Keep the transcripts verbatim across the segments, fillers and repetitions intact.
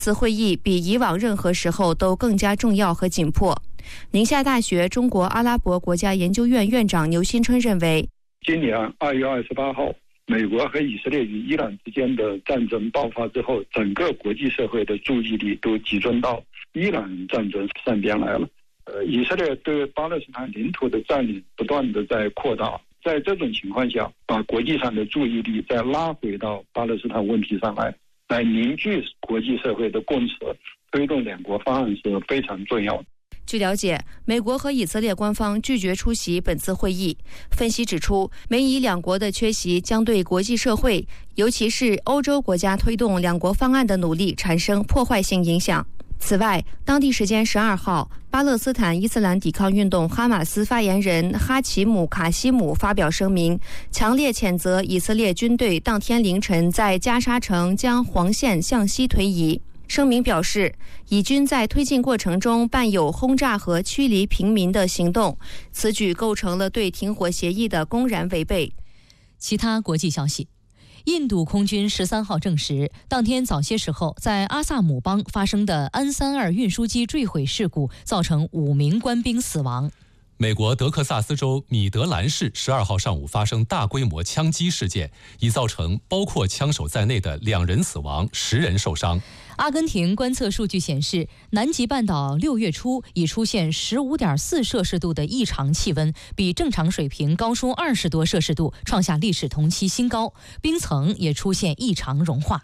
此会议比以往任何时候都更加重要和紧迫。宁夏大学中国阿拉伯国家研究院院长牛新春认为， 今年二月二十八号，美国和以色列与伊朗之间的战争爆发之后，整个国际社会的注意力都集中到伊朗战争上边来了。呃，以色列对巴勒斯坦领土的占领不断的在扩大，在这种情况下，把国际上的注意力再拉回到巴勒斯坦问题上来，来凝聚国际社会的共识，推动两国方案是非常重要的。 据了解，美国和以色列官方拒绝出席本次会议。分析指出，美以两国的缺席将对国际社会，尤其是欧洲国家推动两国方案的努力产生破坏性影响。此外，当地时间十二号，巴勒斯坦伊斯兰抵抗运动哈马斯发言人哈奇姆·卡西姆发表声明，强烈谴责以色列军队当天凌晨在加沙城将黄线向西推移。声明表示，以军在推进过程中伴有轰炸和驱离平民的行动，此举构成了对停火协议的公然违背。 其他国际消息，印度空军十三号证实，当天早些时候在阿萨姆邦发生的安三二运输机坠毁事故，造成五名官兵死亡。 美国德克萨斯州米德兰市十二号上午发生大规模枪击事件，已造成包括枪手在内的两人死亡，十人受伤。 阿根廷观测数据显示，南极半岛六月初已出现 十五点四摄氏度的异常气温，比正常水平高出二十多摄氏度，创下历史同期新高。冰层也出现异常融化。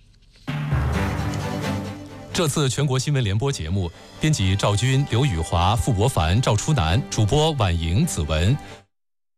这次全国新闻联播节目，编辑赵军、刘宇华、傅博凡、赵初南，主播婉莹、子文，